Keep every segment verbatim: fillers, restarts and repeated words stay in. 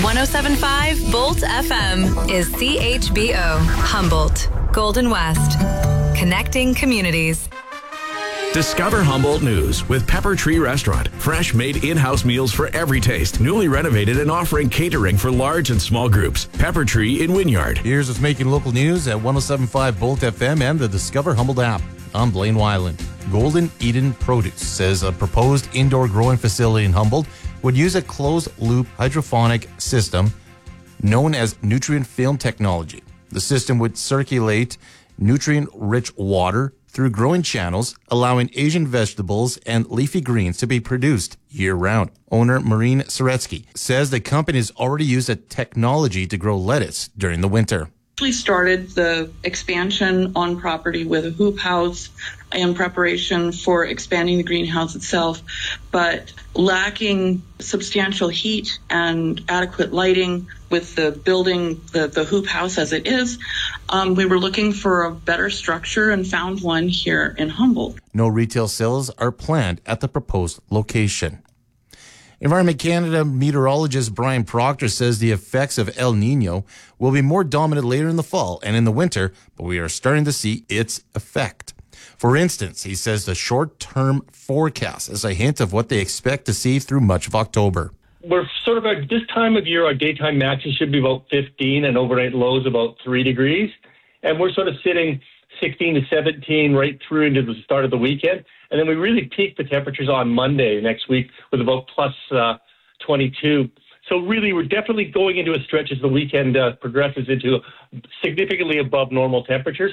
one oh seven point five Bolt F M is C H B O, Humboldt, Golden West. Connecting communities. Discover Humboldt News with Pepper Tree Restaurant. Fresh made in-house meals for every taste. Newly renovated and offering catering for large and small groups. Pepper Tree in Wynyard. Here's what's making local news at one oh seven point five Bolt F M and the Discover Humboldt app. I'm Blaine Weiland. Golden Eden Produce says a proposed indoor growing facility in Humboldt would use a closed-loop hydroponic system known as nutrient film technology. The system would circulate nutrient-rich water through growing channels, allowing Asian vegetables and leafy greens to be produced year-round. Owner Marine Soretsky says the company has already used a technology to grow lettuce during the winter. We started the expansion on property with a hoop house in preparation for expanding the greenhouse itself, but lacking substantial heat and adequate lighting with the building, the, the hoop house as it is, um, we were looking for a better structure and found one here in Humboldt. No retail sales are planned at the proposed location. Environment Canada meteorologist Brian Proctor says the effects of El Nino will be more dominant later in the fall and in the winter, but we are starting to see its effect. For instance, he says the short-term forecast is a hint of what they expect to see through much of October. We're sort of at this time of year, our daytime maxes should be about fifteen and overnight lows about three degrees. And we're sort of sitting sixteen to seventeen right through into the start of the weekend. And then we really peak the temperatures on Monday next week with about plus uh, twenty-two. So really, we're definitely going into a stretch as the weekend uh, progresses into significantly above normal temperatures.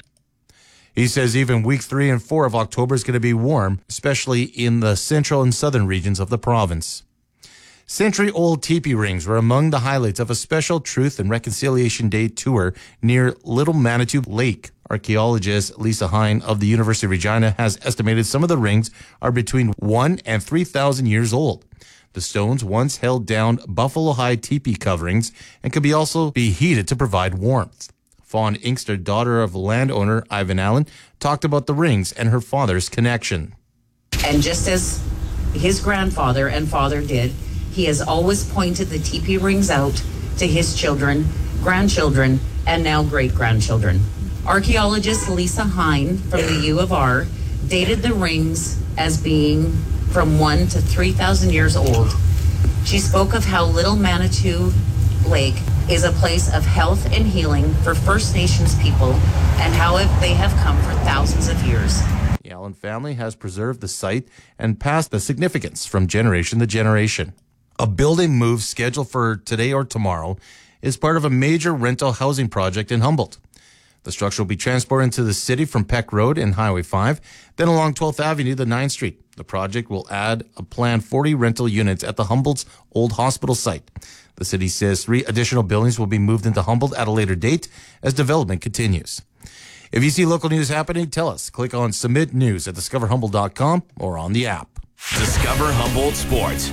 He says even week three and four of October is going to be warm, especially in the central and southern regions of the province. Century-old teepee rings were among the highlights of a special Truth and Reconciliation Day tour near Little Manitou Lake. Archaeologist Lisa Hine of the University of Regina has estimated some of the rings are between one and three thousand years old. The stones once held down buffalo-hide teepee coverings and could be also be heated to provide warmth. Fawn Inkster, daughter of landowner Ivan Allen, talked about the rings and her father's connection. And just as his grandfather and father did, he has always pointed the teepee rings out to his children, grandchildren, and now great-grandchildren. Archaeologist Lisa Hine from the U of R dated the rings as being from one to three thousand years old. She spoke of how Little Manitou Lake is a place of health and healing for First Nations people and how they have come for thousands of years. The Allen family has preserved the site and passed the significance from generation to generation. A building move scheduled for today or tomorrow is part of a major rental housing project in Humboldt. The structure will be transported into the city from Peck Road and Highway five, then along twelfth Avenue to ninth Street. The project will add a planned forty rental units at the Humboldt's old hospital site. The city says three additional buildings will be moved into Humboldt at a later date as development continues. If you see local news happening, tell us. Click on Submit News at discover humboldt dot com or on the app. Discover Humboldt Sports.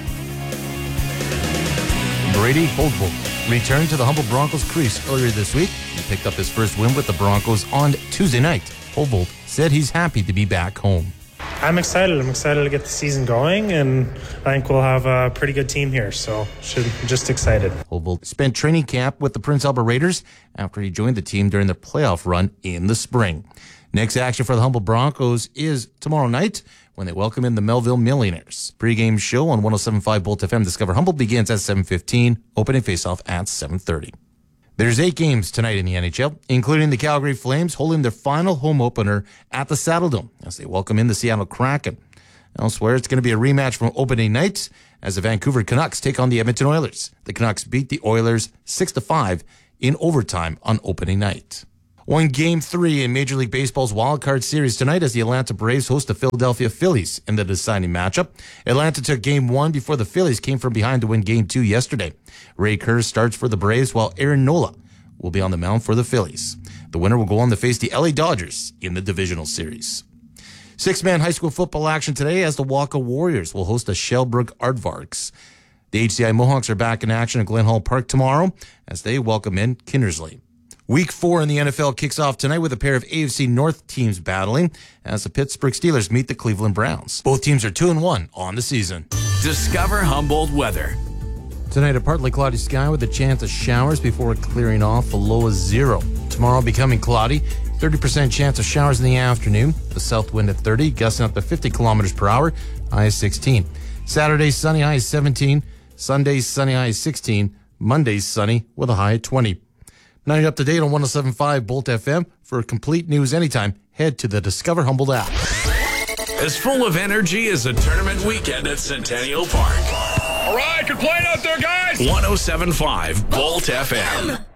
Brady Holdvold returned to the Humboldt Broncos crease earlier this week. He picked up his first win with the Broncos on Tuesday night. Holdvold said he's happy to be back home. I'm excited. I'm excited to get the season going, and I think we'll have a pretty good team here, so should just excited. Holdvold spent training camp with the Prince Albert Raiders after he joined the team during the playoff run in the spring. Next action for the Humboldt Broncos is tomorrow night when they welcome in the Melville Millionaires. Pre-game show on one oh seven point five Bolt F M Discover Humboldt begins at seven fifteen, opening faceoff at seven thirty. There's eight games tonight in the N H L, including the Calgary Flames holding their final home opener at the Saddledome as they welcome in the Seattle Kraken. Elsewhere, it's going to be a rematch from opening night as the Vancouver Canucks take on the Edmonton Oilers. The Canucks beat the Oilers six to five in overtime on opening night. One game three in Major League Baseball's Wild Card Series tonight as the Atlanta Braves host the Philadelphia Phillies in the deciding matchup. Atlanta took game one before the Phillies came from behind to win game two yesterday. Ray Kerr starts for the Braves while Aaron Nola will be on the mound for the Phillies. The winner will go on to face the L A Dodgers in the divisional series. Six-man high school football action today as the Waka Warriors will host the Shellbrook Aardvarks. The H C I Mohawks are back in action at Glen Hall Park tomorrow as they welcome in Kindersley. Week four in the N F L kicks off tonight with a pair of A F C North teams battling as the Pittsburgh Steelers meet the Cleveland Browns. Both teams are two and one on the season. Discover Humboldt weather. Tonight, a partly cloudy sky with a chance of showers before clearing off, a low of zero. Tomorrow, becoming cloudy, thirty percent chance of showers in the afternoon. The south wind at thirty, gusting up to fifty kilometers per hour, high of sixteen. Saturday, sunny, high of seventeen. Sunday, sunny, high of sixteen. Monday, sunny, with a high of twenty. Now you're up to date on one oh seven point five Bolt F M. For complete news anytime, head to the Discover Humboldt app. As full of energy as a tournament weekend at Centennial Park. All right, good playing out there, guys. one oh seven point five Bolt F M.